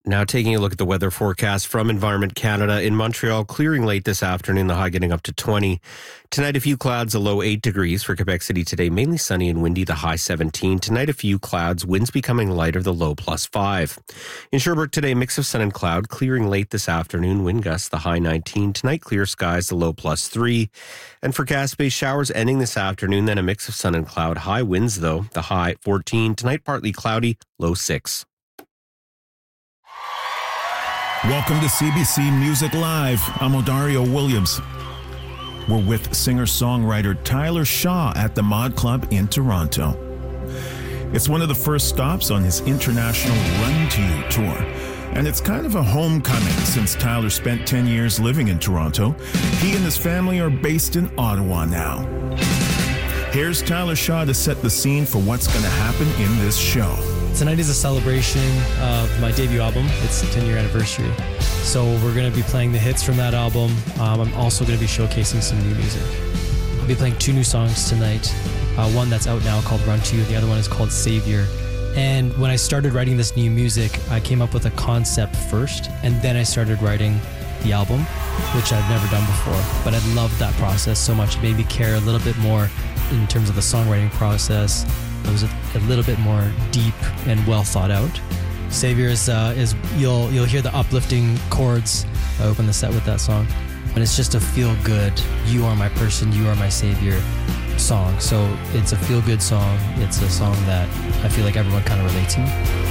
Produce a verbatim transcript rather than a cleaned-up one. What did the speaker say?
Now taking a look at the weather forecast from Environment Canada. In Montreal, clearing late this afternoon, the high getting up to twenty. Tonight, a few clouds, a low eight degrees. For Quebec City today, mainly sunny and windy, the high seventeen. Tonight, a few clouds, winds becoming lighter, the low plus five. In Sherbrooke today, mix of sun and cloud, clearing late this afternoon, wind gusts, the high nineteen. Tonight, clear skies, the low plus three. And for Gaspé, showers ending this afternoon, then a mix of sun and cloud. High winds, though, the high fourteen. Tonight, partly cloudy, low six. Welcome to C B C Music Live. I'm Odario Williams. We're with singer-songwriter Tyler Shaw at the Mod Club in Toronto. It's one of the first stops on his international Run to You tour, and it's kind of a homecoming since Tyler spent ten years living in Toronto. He and his family are based in Ottawa now. Here's Tyler Shaw to set the scene for what's going to happen in this show. Tonight is a celebration of my debut album. It's the ten-year anniversary. So we're going to be playing the hits from that album. Um, I'm also going to be showcasing some new music. I'll be playing two new songs tonight. Uh, one that's out now called Run to You. The other one is called Savior. And when I started writing this new music, I came up with a concept first, and then I started writing the album, which I've never done before. But I loved that process so much. It made me care a little bit more in terms of the songwriting process. It was a, a little bit more deep and well thought out. Savior is, uh, is you'll you'll hear the uplifting chords. I open the set with that song. And it's just a feel-good, you are my person, you are my savior song. So it's a feel-good song. It's a song that I feel like everyone kind of relates to.